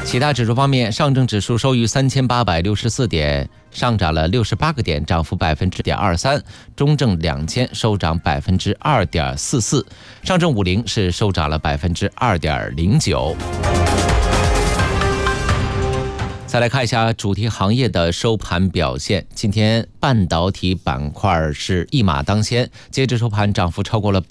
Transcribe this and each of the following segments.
其他指数方面，上证指数收于3864点，上涨了68个点，涨幅0.23%；中证2000收涨2.44%，上证50是收涨了2.09%。再来看一下主题行业的收盘表现。今天半导体板块是一马当先，截至收盘涨幅超过了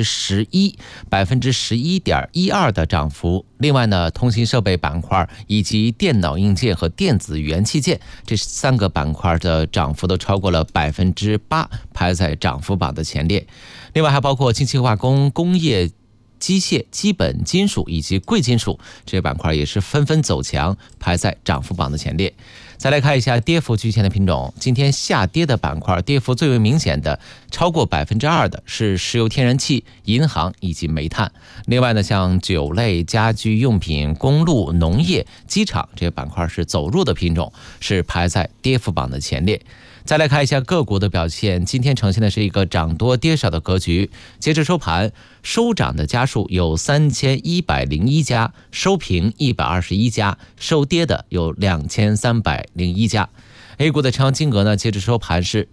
11%，11.12%的涨幅。另外呢，通信设备板块以及电脑硬件和电子元器件这3个板块的涨幅都超过了8%，排在涨幅榜的前列。另外还包括精细化工、工业机械、基本金属以及贵金属这些板块也是纷纷走强，排在涨幅榜的前列。再来看一下跌幅居前的品种，今天下跌的板块跌幅最为明显的，超过2%的是石油天然气、银行以及煤炭。另外呢，像酒类、家居用品、公路、农业、机场这些板块是走弱的品种，是排在跌幅榜的前列。再来看一下个股的表现，今天呈现的是一个涨多跌少的格局。截至收盘，收涨的家数有3101家，收平121家，收跌的有2301家。A 股的成交金额呢，截至收盘是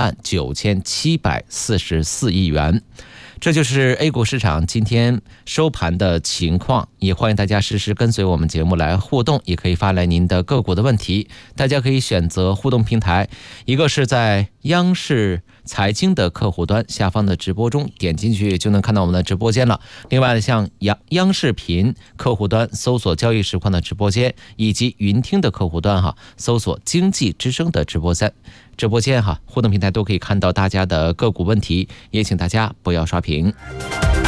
29744亿元。这就是 A 股市场今天收盘的情况，也欢迎大家实时跟随我们节目来互动，也可以发来您的个股的问题。大家可以选择互动平台，一个是在央视财经的客户端下方的直播中，点进去就能看到我们的直播间了。另外呢，像央视频客户端搜索交易实况的直播间，以及云听的客户端搜索经济之声的直播间互动平台都可以看到大家的个股问题，也请大家不要刷屏。